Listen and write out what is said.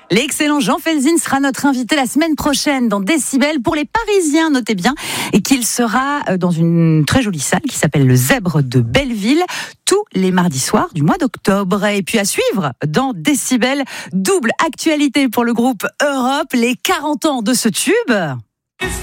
L'excellent Jean Felzin sera notre invité la semaine prochaine dans Décibel. Pour les Parisiens, notez bien, et qu'il sera dans une très jolie salle qui s'appelle le Zèbre de Belleville, tous les mardis soirs du mois d'octobre. Et puis à suivre dans Décibel, double actualité pour le groupe Europe, les 40 ans de ce tube.